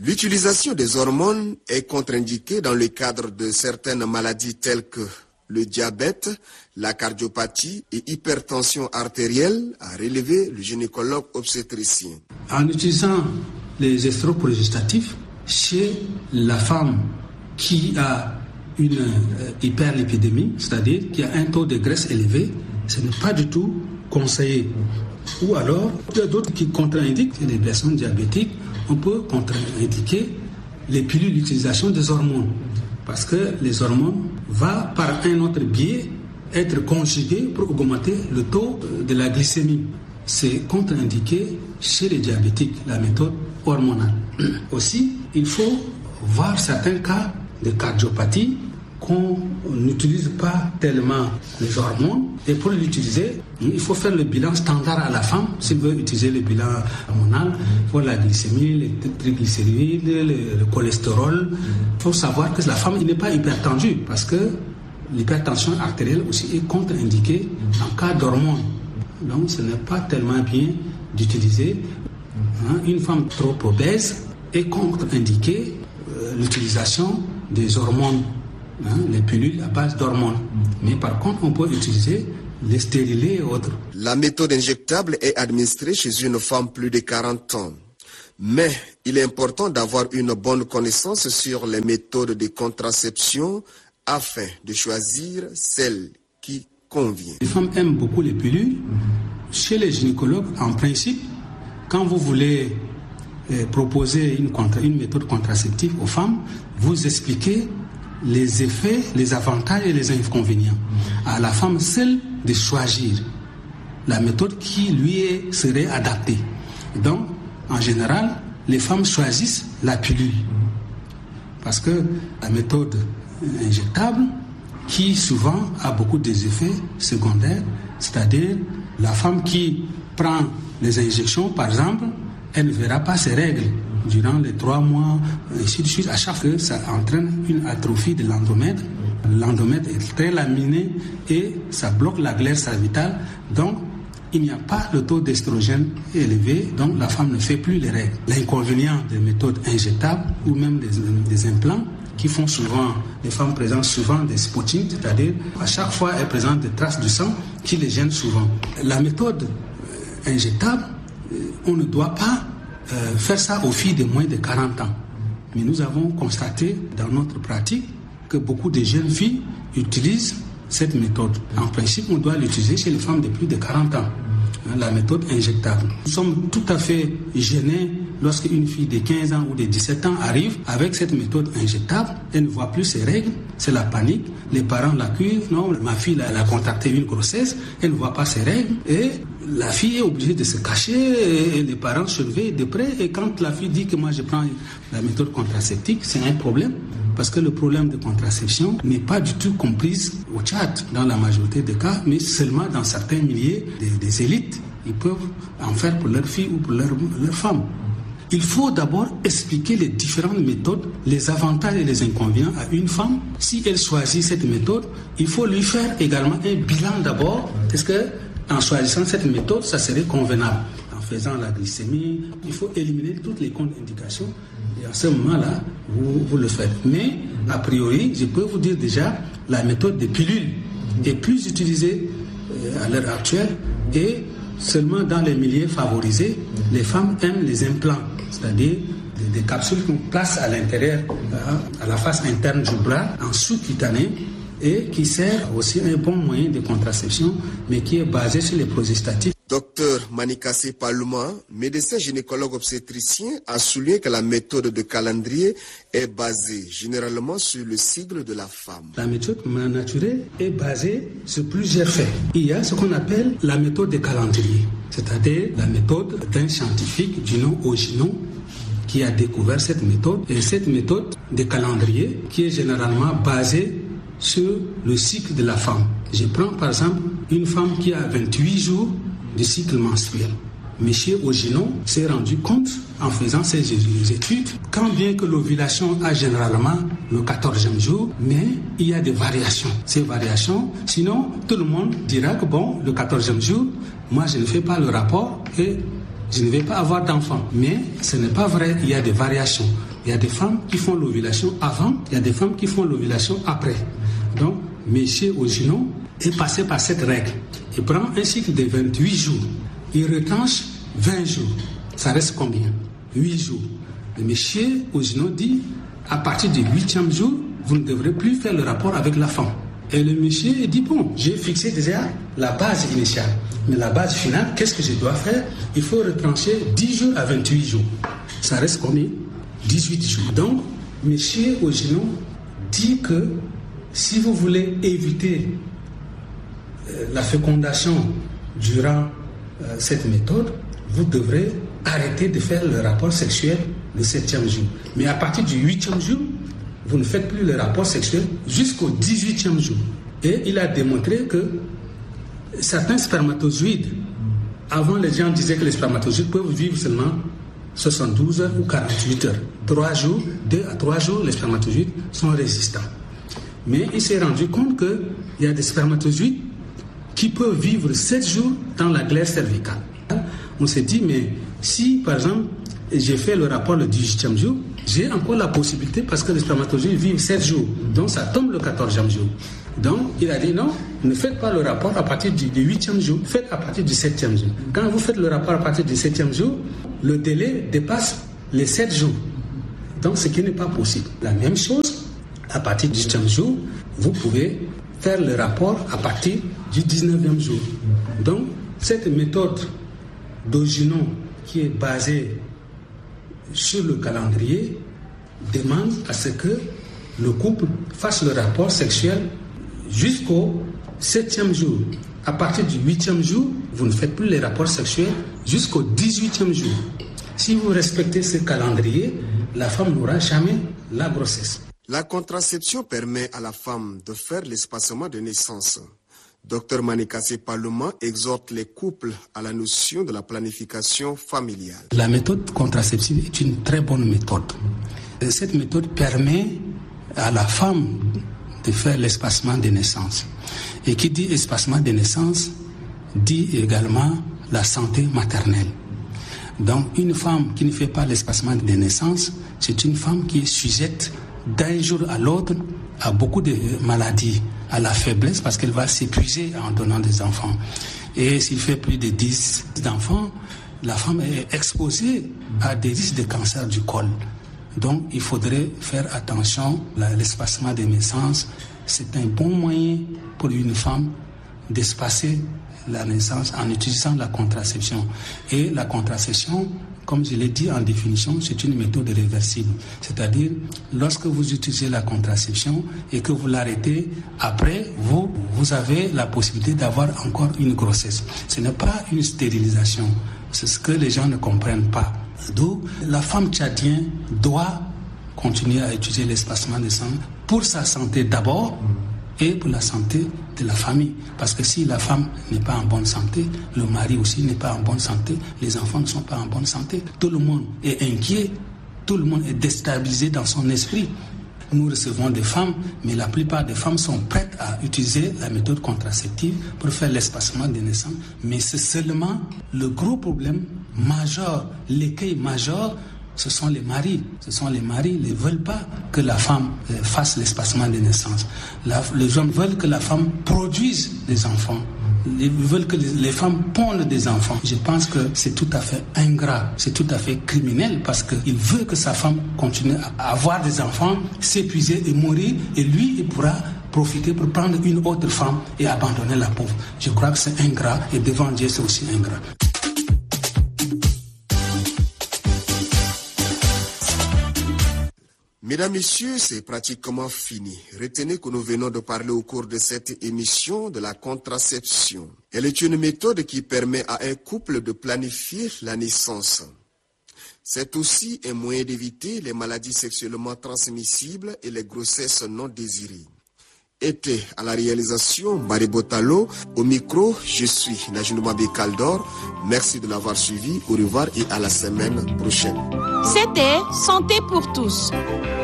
L'utilisation des hormones est contre-indiquée dans le cadre de certaines maladies telles que le diabète, la cardiopathie et hypertension artérielle, a relevé le gynécologue obstétricien. En utilisant les estroprogestatifs chez la femme qui a une hyperlipidémie, c'est-à-dire qui a un taux de graisse élevé, ce n'est pas du tout conseillé. Ou alors, il y a d'autres qui contre-indiquent les personnes diabétiques. On peut contre-indiquer les pilules, l'utilisation des hormones. Parce que les hormones vont par un autre biais être conjuguées pour augmenter le taux de la glycémie. C'est contre-indiqué chez les diabétiques, la méthode hormonale. Aussi, il faut voir certains cas de cardiopathie qu'on n'utilise pas tellement les hormones. Et pour l'utiliser, il faut faire le bilan standard à la femme. S'il veut utiliser le bilan hormonal, pour la glycémie, les triglycérides, le cholestérol. Il faut savoir que la femme n'est pas hypertendue parce que l'hypertension artérielle aussi est contre-indiquée en cas d'hormones. Donc ce n'est pas tellement bien d'utiliser. Une femme trop obèse est contre-indiquée l'utilisation des hormones. Les pilules à base d'hormones. Mais par contre, on peut utiliser les stérilés et autres. La méthode injectable est administrée chez une femme plus de 40 ans. Mais il est important d'avoir une bonne connaissance sur les méthodes de contraception afin de choisir celle qui convient. Les femmes aiment beaucoup les pilules. Chez les gynécologues, en principe, quand vous voulez proposer une méthode contraceptive aux femmes, vous expliquez les effets, les avantages et les inconvénients. À la femme seule de choisir la méthode qui lui serait adaptée. Donc, en général, les femmes choisissent la pilule. Parce que la méthode injectable, qui souvent a beaucoup d'effets secondaires, c'est-à-dire la femme qui prend les injections, par exemple, elle ne verra pas ses règles durant les 3 mois, ainsi de suite. À chaque fois, ça entraîne une atrophie de l'endomètre. L'endomètre est très laminé et ça bloque la glaire cervicale. Donc, il n'y a pas le taux d'estrogène élevé, donc la femme ne fait plus les règles. L'inconvénient des méthodes injectables ou même des implants qui font souvent, les femmes présentent souvent des spottings, c'est-à-dire à chaque fois elles présentent des traces de sang qui les gênent souvent. La méthode injectable, on ne doit pas faire ça aux filles de moins de 40 ans. Mais nous avons constaté dans notre pratique que beaucoup de jeunes filles utilisent cette méthode. En principe, on doit l'utiliser chez les femmes de plus de 40 ans, la méthode injectable. Nous sommes tout à fait gênés lorsque une fille de 15 ans ou de 17 ans arrive avec cette méthode injectable. Elle ne voit plus ses règles, c'est la panique. Les parents l'accusent, non, ma fille elle a contracté une grossesse, elle ne voit pas ses règles et la fille est obligée de se cacher et les parents surveillent de près. Et quand la fille dit que moi je prends la méthode contraceptive, c'est un problème. Parce que le problème de contraception n'est pas du tout compris au Tchad dans la majorité des cas, mais seulement dans certains milliers des élites. Ils peuvent en faire pour leurs filles ou pour leurs femmes. Il faut d'abord expliquer les différentes méthodes, les avantages et les inconvénients à une femme. Si elle choisit cette méthode, il faut lui faire également un bilan d'abord. Est-ce qu'en choisissant cette méthode, ça serait convenable? En faisant la glycémie, il faut éliminer toutes les contre-indications. Et à ce moment-là, vous le faites. Mais, a priori, je peux vous dire déjà, la méthode des pilules est plus utilisée à l'heure actuelle et seulement dans les milieux favorisés, les femmes aiment les implants, c'est-à-dire des capsules qu'on place à l'intérieur, à la face interne du bras, en sous-cutané, et qui sert aussi un bon moyen de contraception, mais qui est basé sur les progestatifs. Docteur Manikassé Palouma, médecin gynécologue obstétricien, a souligné que la méthode de calendrier est basée généralement sur le cycle de la femme. La méthode naturelle est basée sur plusieurs faits. Il y a ce qu'on appelle la méthode de calendrier, c'est-à-dire la méthode d'un scientifique du nom Ogino qui a découvert cette méthode. Et cette méthode de calendrier qui est généralement basée sur le cycle de la femme. Je prends par exemple une femme qui a 28 jours de cycle menstruel. Monsieur Ogino s'est rendu compte en faisant ses études, quand bien que l'ovulation a généralement le 14e jour, mais il y a des variations. Ces variations, sinon tout le monde dira que bon, le 14e jour, moi je ne fais pas le rapport et je ne vais pas avoir d'enfant. Mais ce n'est pas vrai, il y a des variations. Il y a des femmes qui font l'ovulation avant, il y a des femmes qui font l'ovulation après. Donc, M. Oginon est passé par cette règle. Il prend un cycle de 28 jours. Il retranche 20 jours. Ça reste combien? 8 jours. Le M. Oginon dit, à partir du 8e jour, vous ne devrez plus faire le rapport avec la femme. Et le monsieur dit, bon, j'ai fixé déjà la base initiale. Mais la base finale, qu'est-ce que je dois faire? Il faut retrancher 10 jours à 28 jours. Ça reste combien? 18 jours. Donc, M. Oginon dit que si vous voulez éviter la fécondation durant cette méthode, vous devrez arrêter de faire le rapport sexuel le 7e jour. Mais à partir du 8e jour, vous ne faites plus le rapport sexuel jusqu'au 18e jour. Et il a démontré que certains spermatozoïdes, avant les gens disaient que les spermatozoïdes peuvent vivre seulement 72 heures ou 48 heures. 3 jours, 2 à 3 jours, les spermatozoïdes sont résistants. Mais il s'est rendu compte qu'il y a des spermatozoïdes qui peuvent vivre 7 jours dans la glaire cervicale. On s'est dit, mais si par exemple j'ai fait le rapport le 18e jour, j'ai encore la possibilité parce que les spermatozoïdes vivent 7 jours. Donc ça tombe le 14e jour. Donc il a dit non, ne faites pas le rapport à partir du 8e jour, faites à partir du 7e jour. Quand vous faites le rapport à partir du 7e jour, le délai dépasse les 7 jours. Donc ce qui n'est pas possible. La même chose, à partir du 8e jour, vous pouvez faire le rapport à partir du 19e jour. Donc cette méthode d'Oginon qui est basée sur le calendrier demande à ce que le couple fasse le rapport sexuel jusqu'au 7e jour. À partir du 8e jour, vous ne faites plus les rapports sexuels jusqu'au 18e jour. Si vous respectez ce calendrier, la femme n'aura jamais la grossesse. La contraception permet à la femme de faire l'espacement de naissance. Dr Manikase Paloma exhorte les couples à la notion de la planification familiale. La méthode contraceptive est une très bonne méthode. Cette méthode permet à la femme de faire l'espacement des naissances. Et qui dit espacement des naissances dit également la santé maternelle. Donc une femme qui ne fait pas l'espacement des naissances, c'est une femme qui est sujette d'un jour à l'autre à beaucoup de maladies, à la faiblesse parce qu'elle va s'épuiser en donnant des enfants. Et s'il fait plus de 10 enfants, la femme est exposée à des risques de cancer du col. Donc il faudrait faire attention à l'espacement des naissances. C'est un bon moyen pour une femme d'espacer la naissance en utilisant la contraception. Et la contraception, comme je l'ai dit en définition, c'est une méthode réversible. C'est-à-dire, lorsque vous utilisez la contraception et que vous l'arrêtez, après, vous avez la possibilité d'avoir encore une grossesse. Ce n'est pas une stérilisation. C'est ce que les gens ne comprennent pas. D'où la femme tchadienne doit continuer à utiliser l'espacement des sangs pour sa santé d'abord et pour la santé de la famille. Parce que si la femme n'est pas en bonne santé, le mari aussi n'est pas en bonne santé, les enfants ne sont pas en bonne santé. Tout le monde est inquiet, tout le monde est déstabilisé dans son esprit. Nous recevons des femmes, mais la plupart des femmes sont prêtes à utiliser la méthode contraceptive pour faire l'espacement des naissances. Mais c'est seulement le gros problème majeur, l'écueil majeur, ce sont les maris. Ce sont les maris, ils ne veulent pas que la femme fasse l'espacement des naissances. Les hommes veulent que la femme produise des enfants. Ils veulent que les femmes pondent des enfants. Je pense que c'est tout à fait ingrat, c'est tout à fait criminel parce qu'il veut que sa femme continue à avoir des enfants, s'épuiser et mourir, et lui, il pourra profiter pour prendre une autre femme et abandonner la pauvre. Je crois que c'est ingrat et devant Dieu, c'est aussi ingrat. Mesdames, Messieurs, c'est pratiquement fini. Retenez que nous venons de parler au cours de cette émission de la contraception. Elle est une méthode qui permet à un couple de planifier la naissance. C'est aussi un moyen d'éviter les maladies sexuellement transmissibles et les grossesses non désirées. Était à la réalisation Baribotalo. Au micro, je suis Najinouma Bekaldor. Merci de l'avoir suivi. Au revoir et à la semaine prochaine. C'était Santé pour tous.